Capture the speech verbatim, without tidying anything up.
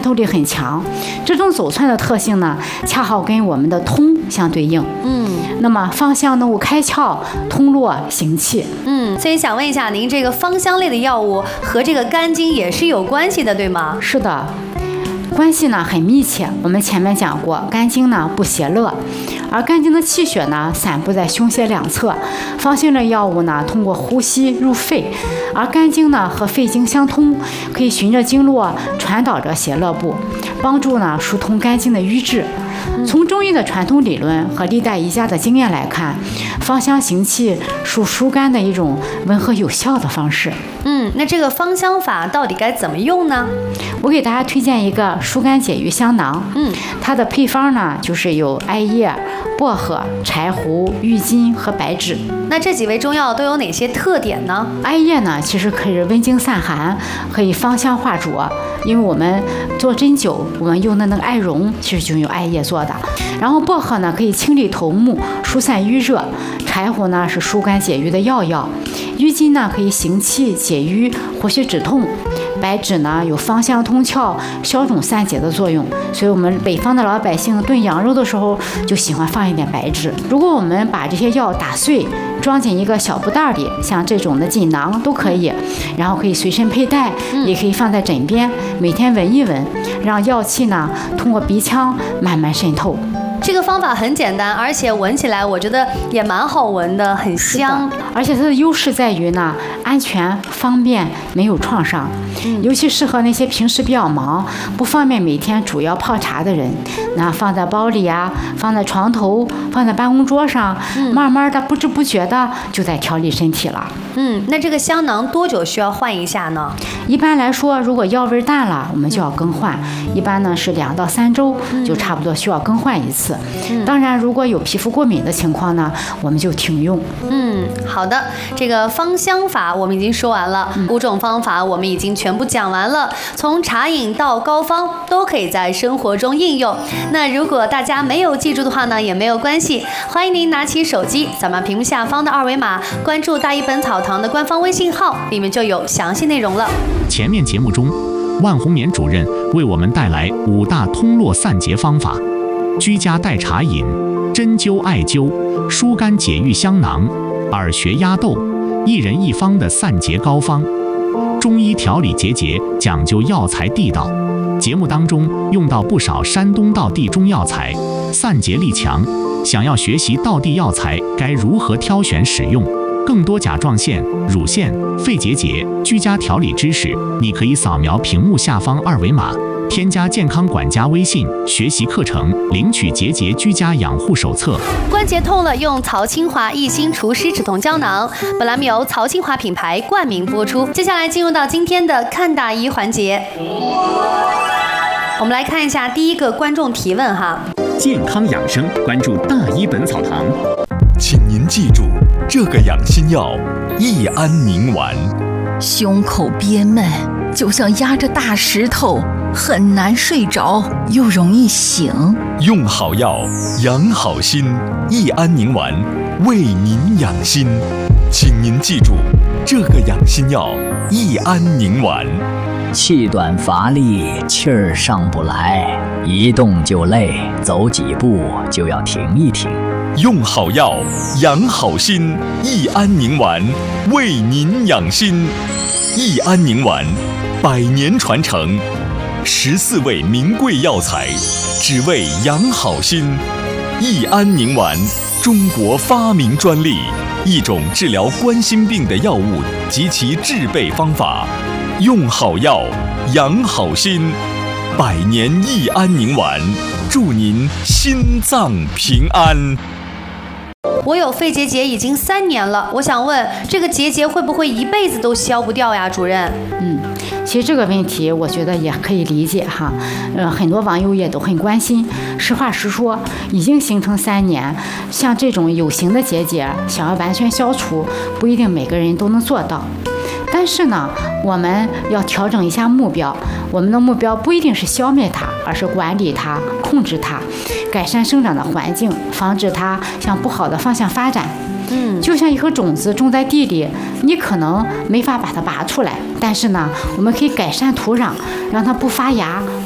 透力很强。这种走窜的特性呢，恰好跟我们的通相对应。嗯，那么芳香能够开窍、通络、行气。 嗯，所以想问一下，您这个芳香类的药物和这个肝经也是有关系的，对吗？ 是的。关系呢很密切，我们前面讲过，肝经呢不邪乐，而肝经的气血呢散布在胸胁两侧，芳香类药物呢通过呼吸入肺，而肝经呢和肺经相通，可以循着经络传导着胁肋部，帮助呢疏通肝经的瘀滞。从中医的传统理论和历代医家的经验来看，芳香行气属疏肝的一种温和有效的方式。 嗯，那这个芳香法到底该怎么用呢？ 我给大家推荐一个疏肝解郁香囊。嗯，它的配方呢就是有艾叶、薄荷、柴胡、郁金和白芷。 那这几味中药都有哪些特点呢？ 艾叶呢其实可以温经散寒，可以芳香化浊，因为我们做针灸，我们用的那个艾绒其实就用艾叶做的。然后薄荷呢可以清理头目，疏散瘀热；柴胡呢是疏肝解郁的药药；郁金呢可以行气解郁，活血止痛；白芷呢有芳香通窍、消肿散结的作用，所以我们北方的老百姓炖羊肉的时候就喜欢放一点白芷。如果我们把这些药打碎，装进一个小布袋里，像这种的锦囊都可以，然后可以随身佩戴，也可以放在枕边，每天闻一闻，让药气呢通过鼻腔慢慢渗透。 这个方法很简单，而且闻起来我觉得也蛮好闻的，很香。 而且它的优势在于呢，安全、方便，没有创伤。嗯，尤其适合那些平时比较忙、不方便每天主要泡茶的人。那放在包里啊，放在床头，放在办公桌上，嗯、慢慢的、不知不觉的就在调理身体了。 嗯，那这个香囊多久需要换一下呢？ 一般来说，如果药味淡了，我们就要更换。一般呢是两到三周就差不多需要更换一次。嗯、当然，如果有皮肤过敏的情况呢，我们就停用。 嗯，好的，这个芳香法我们已经说完了，嗯、五种方法我们已经全部讲完了，从茶饮到膏方都可以在生活中应用。那如果大家没有记住的话呢，也没有关系，欢迎您拿起手机，扫描屏幕下方的二维码，关注大医本草堂的官方微信号，里面就有详细内容了。 前面节目中，万红棉主任为我们带来五大通络散结方法：居家代茶饮、针灸艾灸、疏肝解郁香囊、耳穴压豆，一人一方的散结膏方。中医调理结节讲究药材地道，节目当中用到不少山东道地中药材，散结力强。想要学习道地药材该如何挑选使用，更多甲状腺、乳腺、肺结节居家调理知识，你可以扫描屏幕下方二维码，添加健康管家微信学习课程，领取结节居家养护手册。 关节痛了，用曹清华一心除湿止痛胶囊。本栏目由曹清华品牌冠名播出。接下来进入到今天的看大医环节，我们来看一下第一个观众提问哈。 健康养生，关注大医本草堂。 请您记住这个养心药益安宁丸。 胸口憋闷，就像压着大石头，很难睡着，又容易醒。 用好药，养好心。益安宁丸为您养心，请您记住这个养心药益安宁丸。 气短乏力，气儿上不来，一动就累，走几步就要停一停。 用好药，养好心。益安宁丸为您养心。益安宁丸百年传承，十四味名贵药材，只为养好心。益安宁丸，中国发明专利，一种治疗冠心病的药物及其制备方法。用好药，养好心。百年益安宁丸，祝您心脏平安。 我有肺结节已经三年了，我想问，这个结节会不会一辈子都消不掉呀，主任？ 嗯，其实这个问题我觉得也可以理解哈，呃，很多网友也都很关心。实话实说，已经形成三年，像这种有形的结节，想要完全消除，不一定每个人都能做到。但是呢，我们要调整一下目标，我们的目标不一定是消灭它，而是管理它、控制它，改善生长的环境，防止它向不好的方向发展。嗯，就像一颗种子种在地里，你可能没法把它拔出来，但是呢，我们可以改善土壤，让它不发芽，